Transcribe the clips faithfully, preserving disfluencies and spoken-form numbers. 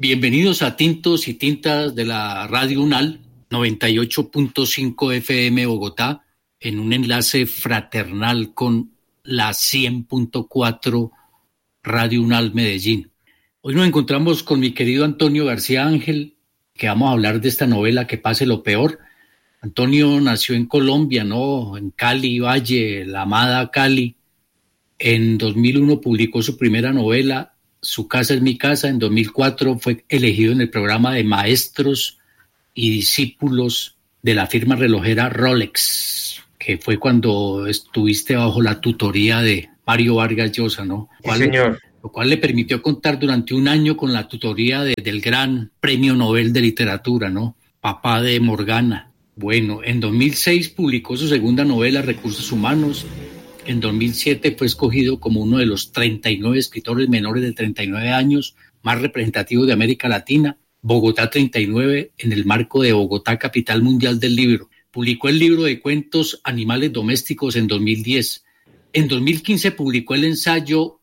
Bienvenidos a Tintos y Tintas de la Radio UNAL, noventa y ocho punto cinco F M Bogotá, en un enlace fraternal con la cien punto cuatro Radio UNAL Medellín. Hoy nos encontramos con mi querido Antonio García Ángel, que vamos a hablar de esta novela Que pase lo peor. Antonio nació en Colombia, ¿no? En Cali, Valle, la amada Cali. En dos mil uno publicó su primera novela, Su casa es mi casa. En dos mil cuatro fue elegido en el programa de maestros y discípulos de la firma relojera Rolex, que fue cuando estuviste bajo la tutoría de Mario Vargas Llosa, ¿no? Sí, señor. Lo cual le permitió contar durante un año con la tutoría de, del gran Premio Nobel de Literatura, ¿no? Papá de Morgana. Bueno, en dos mil seis publicó su segunda novela, Recursos Humanos. En dos mil siete fue escogido como uno de los treinta y nueve escritores menores de treinta y nueve años más representativos de América Latina. Bogotá treinta y nueve, en el marco de Bogotá, capital mundial del libro. Publicó el libro de cuentos Animales Domésticos en dos mil diez. En dos mil quince publicó el ensayo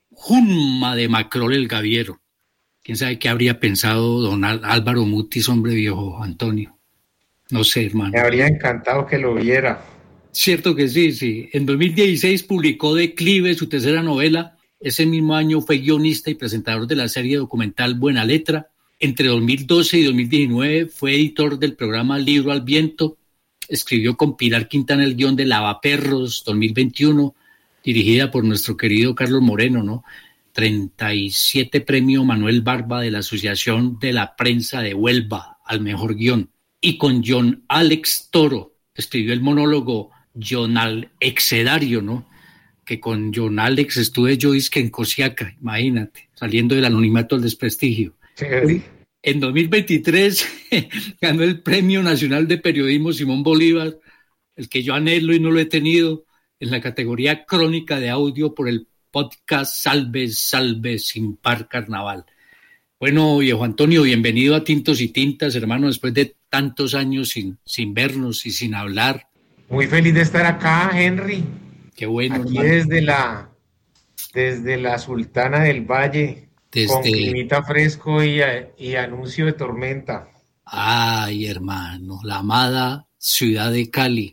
Junma de Macrol el Gaviero. ¿Quién sabe qué habría pensado don Álvaro Mutis, hombre viejo, Antonio? No sé, hermano. Me habría encantado que lo viera. Cierto que sí, sí. En dos mil dieciséis publicó Declive, su tercera novela. Ese mismo año fue guionista y presentador de la serie documental Buena Letra. Entre dos mil doce y dos mil diecinueve fue editor del programa Libro al Viento. Escribió con Pilar Quintana el guión de Lavaperros dos mil veintiuno, dirigida por nuestro querido Carlos Moreno, ¿no? treinta y siete premio Manuel Barba de la Asociación de la Prensa de Huelva al mejor guión. Y con John Alex Toro escribió el monólogo John Alexedario, ¿no? Que con John Alex estuve yo que en Cosiaca, imagínate, saliendo del anonimato al desprestigio. Sí. En dos mil veintitrés ganó el Premio Nacional de Periodismo Simón Bolívar, el que yo anhelo y no lo he tenido, en la categoría Crónica de Audio por el podcast Salve, Salve, Sin Par Carnaval. Bueno, viejo Antonio, bienvenido a Tintos y Tintas, hermano, después de tantos años sin, sin vernos y sin hablar. Muy feliz de estar acá, Henry. Qué bueno, aquí hermano. desde la, desde la Sultana del Valle, desde... con climita fresco y, y anuncio de tormenta. Ay, hermano, la amada ciudad de Cali.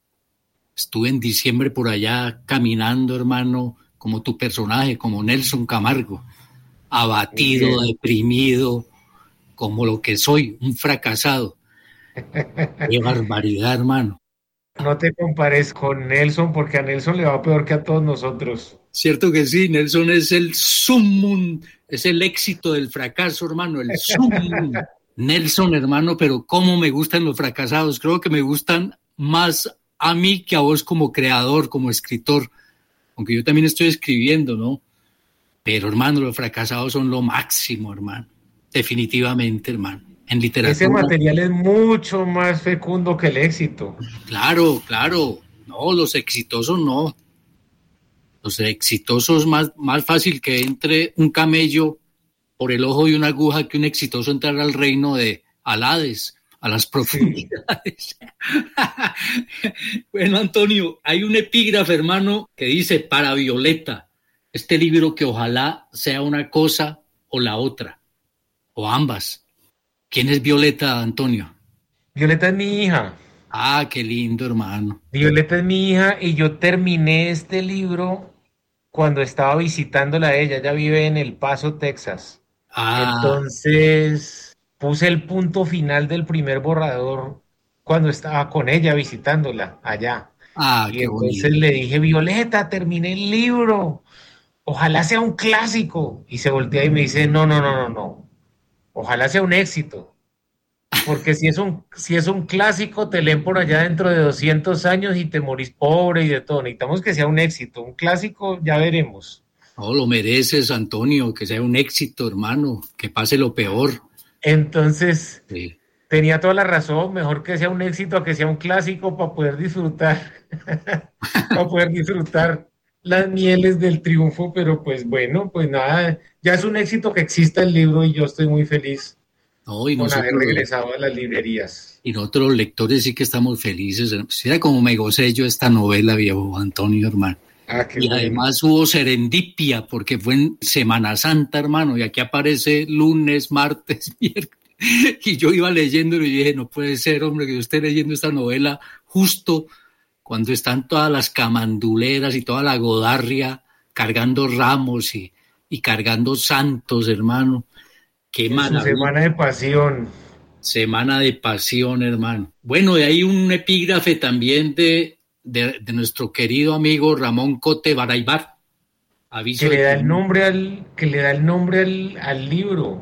Estuve en diciembre por allá caminando, hermano, como tu personaje, como Nelson Camargo, abatido, sí, deprimido, como lo que soy, un fracasado. Qué barbaridad, hermano. No te compares con Nelson, porque a Nelson le va peor que a todos nosotros. Cierto que sí, Nelson es el sumum, es el éxito del fracaso, hermano, el sumum. Nelson, hermano, pero cómo me gustan los fracasados, creo que me gustan más a mí que a vos como creador, como escritor, aunque yo también estoy escribiendo, ¿no? Pero, hermano, los fracasados son lo máximo, hermano, definitivamente, hermano. En literatura. Ese material es mucho más fecundo que el éxito. Claro, claro. No, los exitosos no. Los exitosos más, más fácil que entre un camello por el ojo de una aguja que un exitoso entrar al reino de Alades, a las profundidades. Sí. Bueno, Antonio, hay un epígrafe, hermano, que dice para Violeta, este libro que ojalá sea una cosa o la otra, o ambas. ¿Quién es Violeta, Antonio? Violeta es mi hija. Ah, qué lindo, hermano. Violeta es mi hija y yo terminé este libro cuando estaba visitándola a ella. Ella vive en El Paso, Texas. Ah. Entonces puse el punto final del primer borrador cuando estaba con ella visitándola allá. Ah, y qué entonces bonito. Le dije, Violeta, terminé el libro. Ojalá sea un clásico. Y se voltea y me dice, no, no, no, no, no. Ojalá sea un éxito, porque si es un, si es un clásico, te leen por allá dentro de doscientos años y te morís pobre y de todo. Necesitamos que sea un éxito, un clásico ya veremos. No, lo mereces, Antonio, que sea un éxito, hermano, que pase lo peor. Entonces, sí. Tenía toda la razón, mejor que sea un éxito a que sea un clásico para poder disfrutar, para poder disfrutar las mieles del triunfo, pero pues bueno, pues nada, ya es un éxito que exista el libro y yo estoy muy feliz no, y con nosotros, haber regresado a las librerías. Y nosotros los lectores sí que estamos felices. Mira cómo me gocé yo esta novela, viejo Antonio, hermano. Ah, qué Y bueno. además hubo serendipia porque fue en Semana Santa, hermano, y aquí aparece lunes, martes, miércoles. Y yo iba leyendo y dije, no puede ser, hombre, que yo esté leyendo esta novela justo cuando están todas las camanduleras y toda la godarria cargando ramos y, y cargando santos, hermano. Qué En su maravilla. semana de pasión. Semana de pasión, hermano. Bueno, de ahí un epígrafe también de, de, de nuestro querido amigo Ramón Cote Baraybar. Que Aviso de le da que el nombre al, que le da el nombre al, al libro.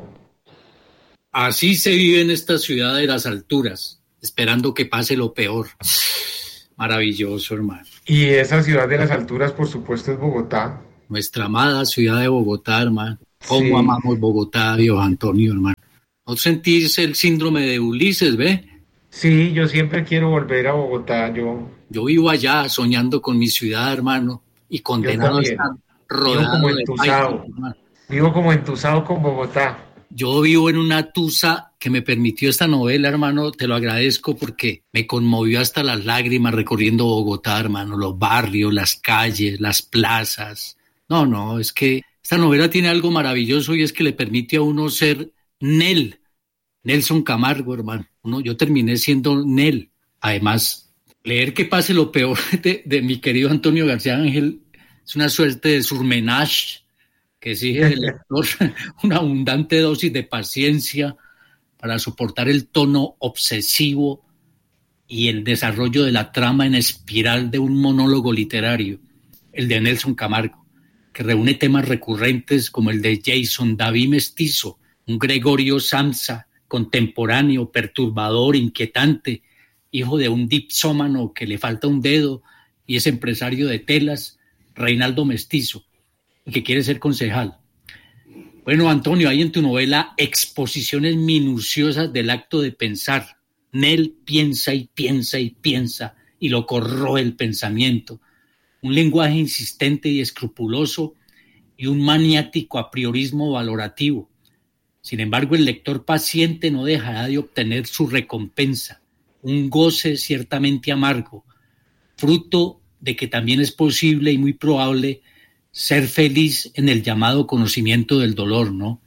así se vive en esta ciudad de las alturas, esperando que pase lo peor. Maravilloso, hermano. Y esa ciudad de las alturas, por supuesto, es Bogotá. Nuestra amada ciudad de Bogotá, hermano. ¿Cómo Sí, amamos Bogotá, Dios Antonio, hermano? ¿No sentís el síndrome de Ulises, ve? sí, yo siempre quiero volver a Bogotá. Yo, Yo vivo allá soñando con mi ciudad, hermano, y yo condenado a estar también. Vivo como rodeado de paisas, entusado. hermano. Vivo como entusado con Bogotá. Yo vivo en una tusa que me permitió esta novela, hermano, te lo agradezco porque me conmovió hasta las lágrimas recorriendo Bogotá, hermano, los barrios, las calles, las plazas. No, no, es que esta novela tiene algo maravilloso y es que le permite a uno ser Nel, Nelson Camargo, hermano. Uno, yo terminé siendo Nel. Además, leer que pase lo peor de, de mi querido Antonio García Ángel es una suerte de surmenage que exige del lector una abundante dosis de paciencia para soportar el tono obsesivo y el desarrollo de la trama en espiral de un monólogo literario, el de Nelson Camargo, que reúne temas recurrentes como el de Jason David Mestizo, un Gregorio Samsa contemporáneo, perturbador, inquietante, hijo de un dipsómano que le falta un dedo y es empresario de telas, Reinaldo Mestizo, que quiere ser concejal. Bueno, Antonio, hay en tu novela exposiciones minuciosas del acto de pensar. Nel piensa y piensa y piensa y lo corroe el pensamiento. Un lenguaje insistente y escrupuloso y un maniático apriorismo valorativo. Sin embargo, el lector paciente no dejará de obtener su recompensa, un goce ciertamente amargo, fruto de que también es posible y muy probable ser feliz en el llamado conocimiento del dolor, ¿no?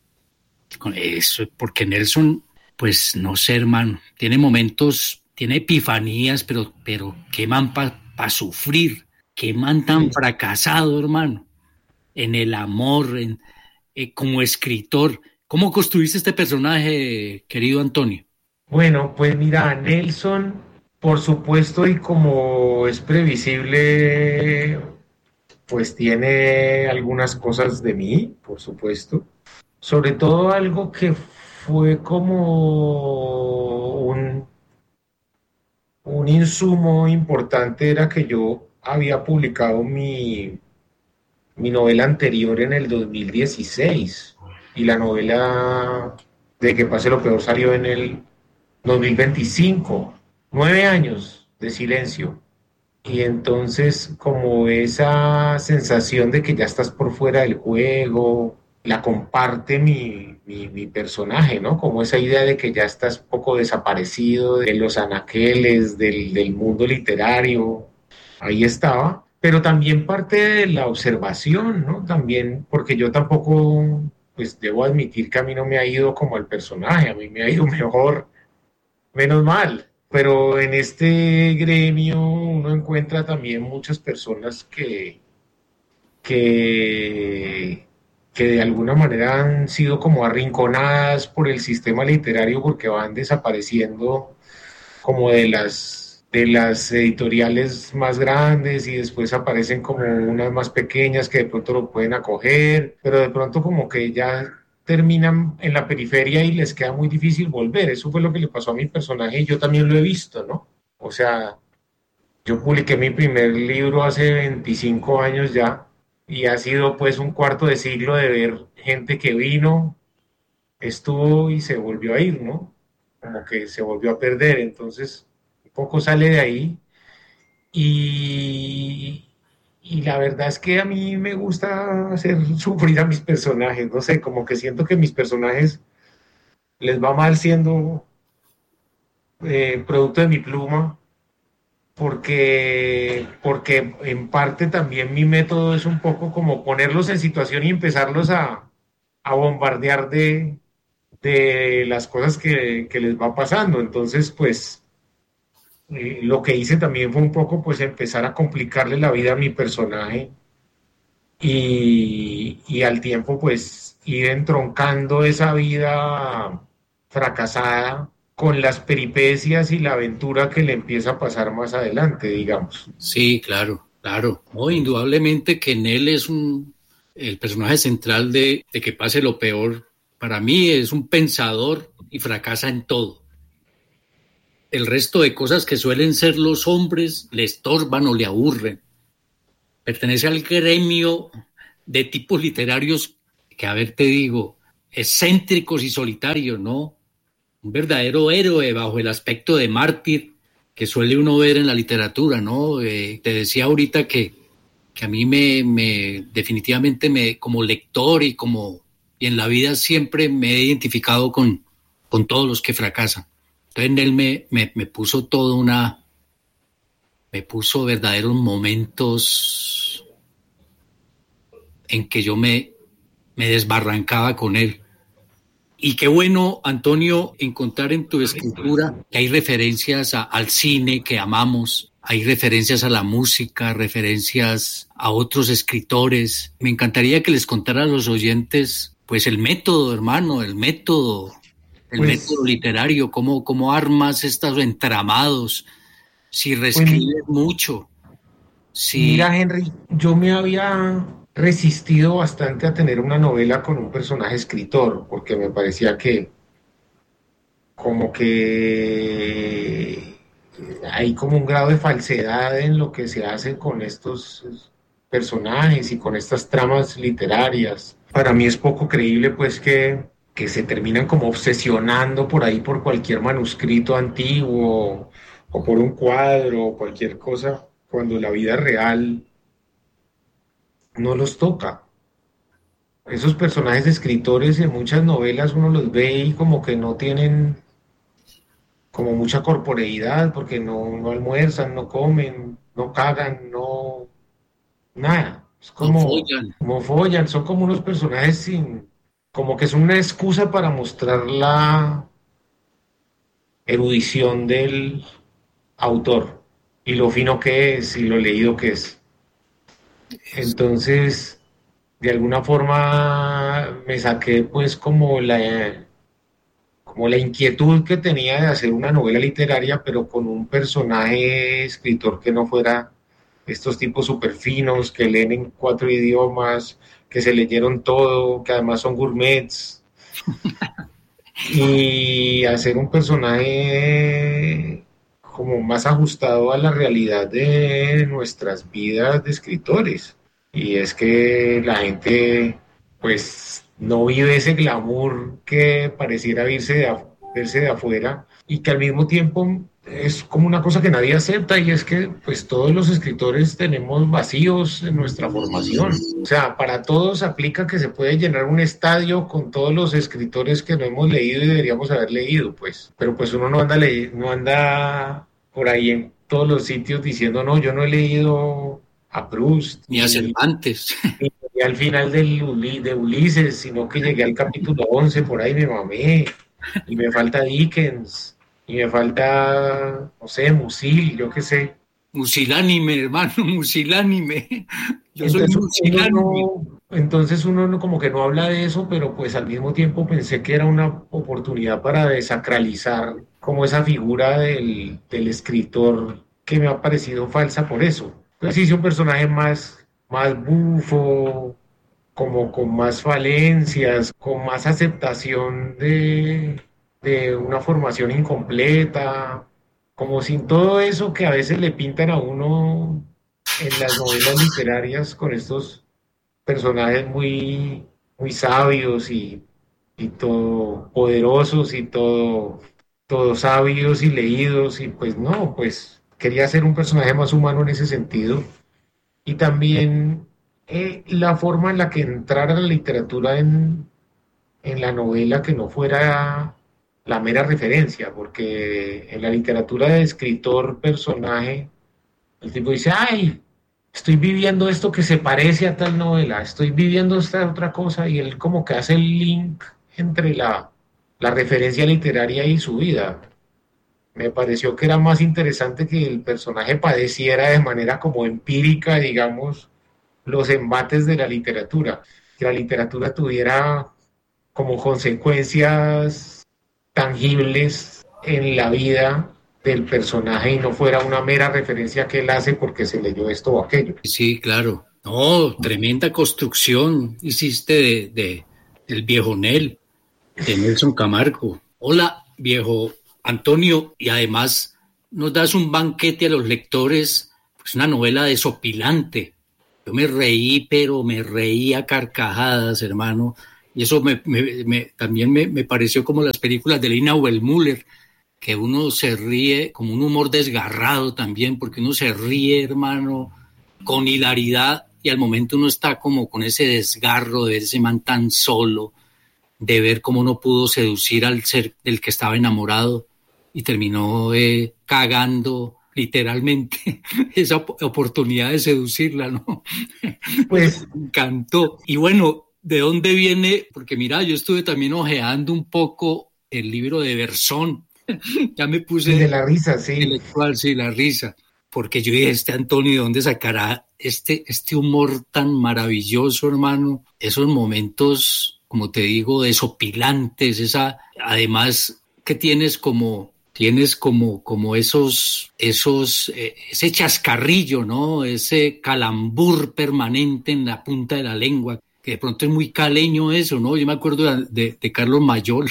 Eso, porque Nelson, pues no sé, hermano, tiene momentos, tiene epifanías, pero, pero qué man para pa sufrir, qué man tan Sí. fracasado, hermano, en el amor, en, eh, como escritor. ¿Cómo construiste este personaje, querido Antonio? Bueno, pues mira, Nelson, por supuesto, y como es previsible, pues tiene algunas cosas de mí, por supuesto. Sobre todo algo que fue como un, un insumo importante era que yo había publicado mi, mi novela anterior en el dos mil dieciséis y la novela de Que pase lo peor salió en el dos mil veinticinco, nueve años de silencio. Y entonces como esa sensación de que ya estás por fuera del juego, la comparte mi, mi, mi personaje, ¿no? Como esa idea de que ya estás poco desaparecido de los anaqueles, del, del mundo literario, ahí estaba, pero también parte de la observación, ¿no? También, porque yo tampoco, pues debo admitir que a mí no me ha ido como el personaje, a mí me ha ido mejor, menos mal, pero en este gremio uno encuentra también muchas personas que, que, que de alguna manera han sido como arrinconadas por el sistema literario porque van desapareciendo como de las, de las editoriales más grandes y después aparecen como unas más pequeñas que de pronto lo pueden acoger, pero de pronto como que ya terminan en la periferia y les queda muy difícil volver. Eso fue lo que le pasó a mi personaje y yo también lo he visto, ¿no? O sea, yo publiqué mi primer libro hace veinticinco años ya y ha sido pues un cuarto de siglo de ver gente que vino, estuvo y se volvió a ir, ¿no? Como que se volvió a perder, entonces un poco sale de ahí y, y la verdad es que a mí me gusta hacer sufrir a mis personajes, no sé, como que siento que mis personajes les va mal siendo eh, producto de mi pluma porque, porque en parte también mi método es un poco como ponerlos en situación y empezarlos a, a bombardear de, de las cosas que, que les va pasando. Entonces, pues eh, lo que hice también fue un poco pues empezar a complicarle la vida a mi personaje y, y al tiempo pues ir entroncando esa vida fracasada con las peripecias y la aventura que le empieza a pasar más adelante, digamos. Sí, claro, claro. No, indudablemente que en él es un, el personaje central de, de que pase lo peor. Para mí es un pensador y fracasa en todo. El resto de cosas que suelen ser los hombres le estorban o le aburren. Pertenece al gremio de tipos literarios que, a ver, te digo, excéntricos y solitarios, ¿no? Un verdadero héroe bajo el aspecto de mártir que suele uno ver en la literatura, ¿no? Eh, te decía ahorita que, que a mí me, me definitivamente me, como lector y como y en la vida siempre me he identificado con, con todos los que fracasan. Entonces en él me, me, me puso toda una, me puso verdaderos momentos en que yo me, me desbarrancaba con él. Y qué bueno, Antonio, encontrar en tu escritura que hay referencias a, al cine que amamos, hay referencias a la música, referencias a otros escritores. Me encantaría que les contara a los oyentes, pues, el método, hermano, el método, el Pues, método literario, cómo, cómo armas estos entramados, si pues reescribes mucho, si... mira, Henry, yo me había resistido bastante a tener una novela con un personaje escritor, porque me parecía que como que hay como un grado de falsedad en lo que se hace con estos personajes y con estas tramas literarias. Para mí es poco creíble pues que, que se terminan como obsesionando por ahí por cualquier manuscrito antiguo o por un cuadro o cualquier cosa, cuando la vida real no los toca. Esos personajes escritores en muchas novelas uno los ve y como que no tienen como mucha corporeidad porque no, no almuerzan, no comen, no cagan, no nada. Es no como, follan. como follan, son como unos personajes sin, como que es una excusa para mostrar la erudición del autor y lo fino que es y lo leído que es. Entonces, de alguna forma me saqué pues como la, como la inquietud que tenía de hacer una novela literaria, pero con un personaje escritor que no fuera estos tipos súper finos, que leen en cuatro idiomas, que se leyeron todo, que además son gourmets, y hacer un personaje como más ajustado a la realidad de nuestras vidas de escritores. Y es que la gente, pues, no vive ese glamour que pareciera verse de, verse de afuera y que al mismo tiempo es como una cosa que nadie acepta y es que, pues, todos los escritores tenemos vacíos en nuestra formación. O sea, para todos aplica que se puede llenar un estadio con todos los escritores que no hemos leído y deberíamos haber leído, pues. Pero pues uno no anda, le no anda por ahí en todos los sitios diciendo, no, yo no he leído a Proust, Ni a ni, Cervantes. ni llegué al final del, de Ulises, sino que llegué al capítulo once por ahí me mamé, y me falta Dickens, y me falta, no sé, Musil, yo qué sé. Musilánime, hermano, musilánime. Yo soy Entonces uno musilánime. no, entonces uno no, como que no habla de eso, pero pues al mismo tiempo pensé que era una oportunidad para desacralizar como esa figura del, del escritor que me ha parecido falsa por eso. Entonces hice un personaje más, más bufo, como con más falencias, con más aceptación de, de una formación incompleta, como sin todo eso que a veces le pintan a uno en las novelas literarias con estos personajes muy, muy sabios y, y todo poderosos y todo, todo sabios y leídos y pues no, pues quería ser un personaje más humano en ese sentido y también eh, la forma en la que entrara la literatura en, en la novela que no fuera la mera referencia, porque en la literatura de escritor, personaje, El tipo dice, ay, estoy viviendo esto que se parece a tal novela, estoy viviendo esta otra cosa, y él como que hace el link entre la, la referencia literaria y su vida. Me pareció que era más interesante que el personaje padeciera de manera como empírica, digamos, los embates de la literatura, que la literatura tuviera como consecuencias tangibles en la vida del personaje y no fuera una mera referencia que él hace porque se leyó esto o aquello. Sí, claro. No, tremenda construcción hiciste de, de del viejo Nel, de Nelson Camargo. Hola, viejo Antonio, y además nos das un banquete a los lectores, pues una novela desopilante. Yo me reí, pero me reí a carcajadas, hermano, y eso me, me, me, también me, me pareció como las películas de Lina Müller, que uno se ríe, como un humor desgarrado también, porque uno se ríe, hermano, con hilaridad, y al momento uno está como con ese desgarro de ese man tan solo, de ver cómo no pudo seducir al ser del que estaba enamorado y terminó eh, cagando literalmente esa op- oportunidad de seducirla, ¿no? Pues Me encantó. Y bueno, ¿de dónde viene? Porque mira, yo estuve también ojeando un poco el libro de Bersón. Ya me el de puse la risa, sí. intelectual, sí, la risa. Porque yo dije, este Antonio, ¿de dónde sacará este, este humor tan maravilloso, hermano? Esos momentos, como te digo, desopilantes, esa, además que tienes como, tienes como, como esos, esos, eh, ese chascarrillo, ¿no? Ese calambur permanente en la punta de la lengua, que de pronto es muy caleño eso, ¿no? Yo me acuerdo de, de, de Carlos Mayolo,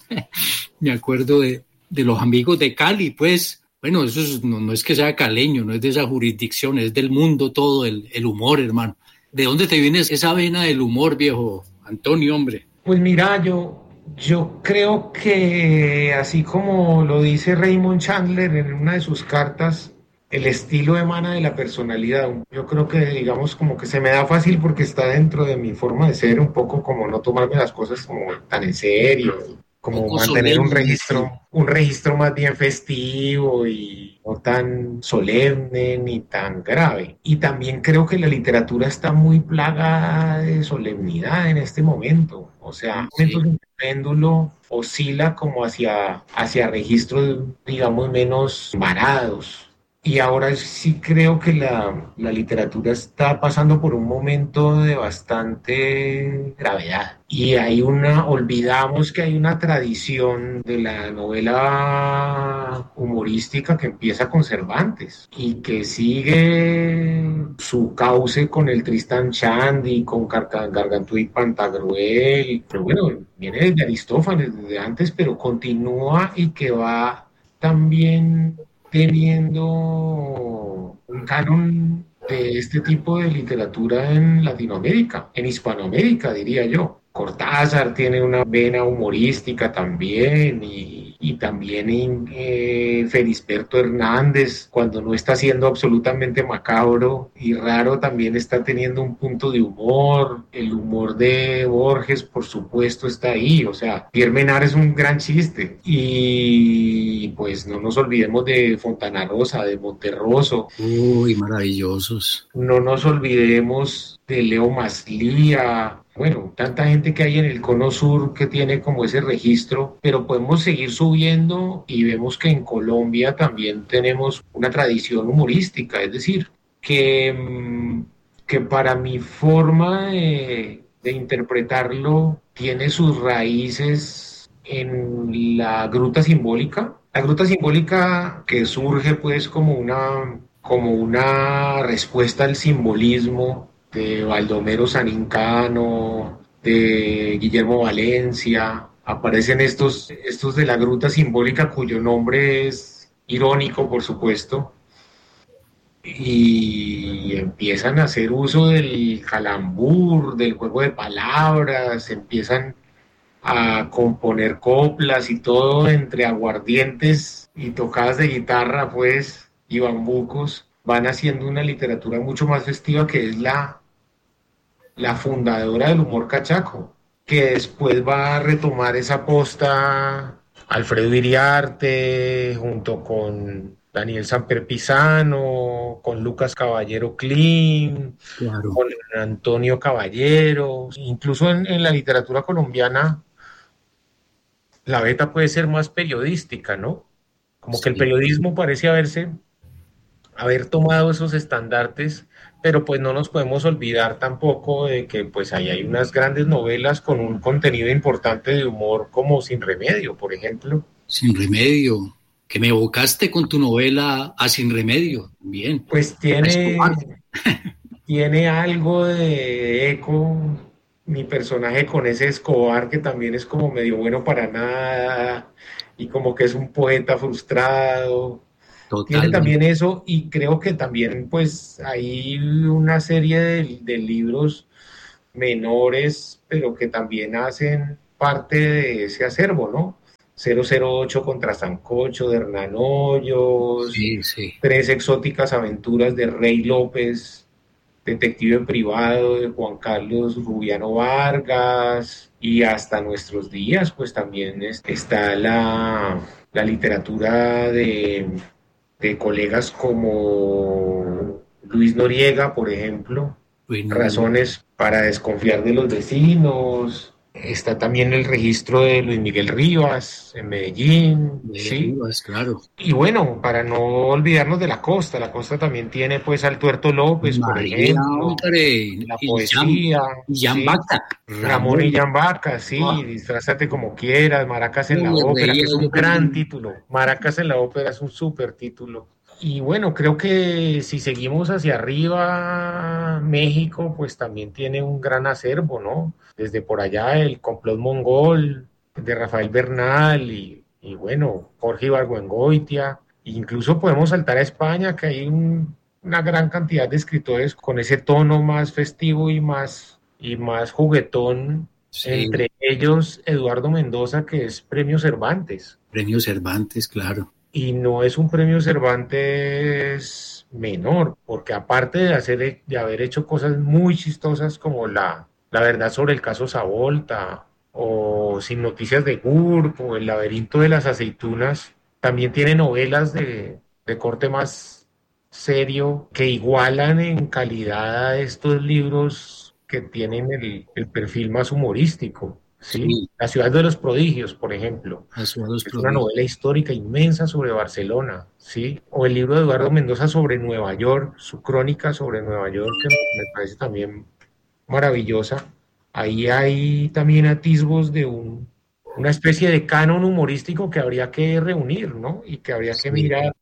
me acuerdo de, de los amigos de Cali, pues. Bueno, eso es, no, no es que sea caleño, no es de esa jurisdicción, es del mundo todo, el, el humor, hermano. ¿De dónde te viene esa vena del humor, viejo Antonio, hombre? Pues mira, yo, yo creo que así como lo dice Raymond Chandler en una de sus cartas, el estilo emana de la personalidad. Yo creo que, digamos, como que se me da fácil porque está dentro de mi forma de ser, un poco como no tomarme las cosas como tan en serio, como Poco mantener un solemne, sí. registro, un registro más bien festivo y no tan solemne ni tan grave. Y también creo que la literatura está muy plagada de solemnidad en este momento. O sea, en momentos Sí. en que el péndulo oscila como hacia, hacia registros, digamos, menos varados. Y ahora sí creo que la, la literatura está pasando por un momento de bastante gravedad. Y hay una, olvidamos que hay una tradición de la novela humorística que empieza con Cervantes y que sigue su cauce con el Tristan Shandy, con Carca- Gargantúa y Pantagruel. Pero bueno, viene desde Aristófanes, desde antes, pero continúa y que va también teniendo un canon de este tipo de literatura en Latinoamérica, en Hispanoamérica, diría yo. Cortázar tiene una vena humorística también y, y también eh, Felisberto Hernández, cuando no está siendo absolutamente macabro y raro, también está teniendo un punto de humor. El humor de Borges, por supuesto, está ahí. O sea, Pierre Menard es un gran chiste. Y pues no nos olvidemos de Fontana Rosa, de Monterroso. Uy, maravillosos. No nos olvidemos de Leo Maslía. Bueno, tanta gente que hay en el cono sur que tiene como ese registro, pero podemos seguir subiendo y vemos que en Colombia también tenemos una tradición humorística, es decir, que, mm, que para mi forma de, de interpretarlo tiene sus raíces en la gruta simbólica. La gruta simbólica que surge pues como una, como una respuesta al simbolismo de Baldomero Sanincano, de Guillermo Valencia. Aparecen estos, estos de la gruta simbólica cuyo nombre es irónico, por supuesto, y empiezan a hacer uso del calambur, del juego de palabras, empiezan a componer coplas y todo entre aguardientes y tocadas de guitarra, pues, y bambucos, van haciendo una literatura mucho más festiva que es la, la fundadora del humor cachaco, que después va a retomar esa posta Alfredo Iriarte junto con Daniel Samper Pisano, con Lucas Caballero Clean, Claro. con Antonio Caballero. Incluso en, en la literatura colombiana, la beta puede ser más periodística, ¿no? Como que el Sí. periodismo parece haberse, haber tomado esos estandartes, pero pues no nos podemos olvidar tampoco de que pues ahí hay unas grandes novelas con un contenido importante de humor como Sin Remedio, por ejemplo. Sin Remedio, que me evocaste con tu novela a Sin Remedio. Bien. Pues A Escobar. tiene, tiene algo de eco mi personaje con ese Escobar que también es como medio bueno para nada y como que es un poeta frustrado. Tiene Totalmente. también eso y creo que también pues hay una serie de, de libros menores, pero que también hacen parte de ese acervo, ¿no? cero cero ocho contra Sancocho de Hernán Hoyos, Sí, sí. Tres exóticas aventuras de Rey López, Detective privado de Juan Carlos Rubiano Vargas, y hasta nuestros días, pues también es, está la, la literatura de, de colegas como Luis Noriega, por ejemplo, Bueno, Razones para desconfiar de los vecinos. Está también el registro de Luis Miguel Rivas en Medellín, de ¿sí? Rivas, claro. Y bueno, para no olvidarnos de la costa, la costa también tiene pues al Tuerto López, por María, ejemplo, hombre, la y Jan, poesía, y Jan sí, Baca, Ramón y Ramón. Yambaca, Ah, sí, disfrázate como quieras, Maracas en cómo la me ópera, reía que es un yo con gran él. título, Maracas en la ópera es un súper título. Y bueno, creo que si seguimos hacia arriba, México pues también tiene un gran acervo, ¿no? Desde por allá el complot mongol de Rafael Bernal y, y bueno, Jorge Ibargüengoitia. Incluso podemos saltar a España, que hay un, una gran cantidad de escritores con ese tono más festivo y más, y más juguetón, Sí, entre ellos Eduardo Mendoza, que es premio Cervantes. premio Cervantes, claro. Y no es un premio Cervantes menor, porque aparte de, hacer, de haber hecho cosas muy chistosas como la, la verdad sobre el caso Savolta, o Sin noticias de Gurk, o El laberinto de las aceitunas, también tiene novelas de, de corte más serio que igualan en calidad a estos libros que tienen el, el perfil más humorístico, ¿sí? Sí, La ciudad de los prodigios, por ejemplo, a los es una prodigios. novela histórica inmensa sobre Barcelona, ¿sí? O el libro de Eduardo Mendoza sobre Nueva York, su crónica sobre Nueva York, que me parece también maravillosa. Ahí hay también atisbos de un, una especie de canon humorístico que habría que reunir, ¿no? Y que habría que Sí. mirar